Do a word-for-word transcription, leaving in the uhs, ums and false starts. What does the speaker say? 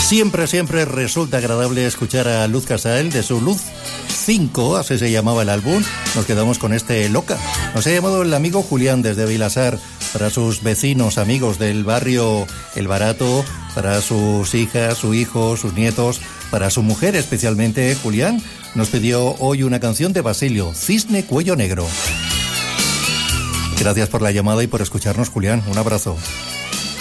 Siempre, siempre resulta agradable escuchar a Luz Casal de su Luz cinco, así se llamaba el álbum. Nos quedamos con este Loca. Nos ha llamado el amigo Julián desde Vilasar, para sus vecinos, amigos del barrio El Barato, para sus hijas, su hijo, sus nietos, para su mujer especialmente. Julián nos pidió hoy una canción de Basilio, Cisne Cuello Negro. Gracias por la llamada y por escucharnos, Julián. Un abrazo.